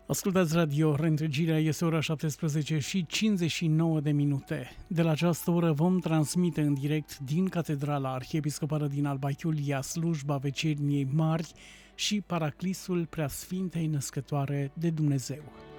Ascultați radio, reîntregirea este ora 17 și 59 de minute. De la această oră vom transmite în direct din Catedrala Arhiepiscopală din Alba Iulia slujba Vecerniei Mari și Paraclisul Preasfintei Născătoare de Dumnezeu.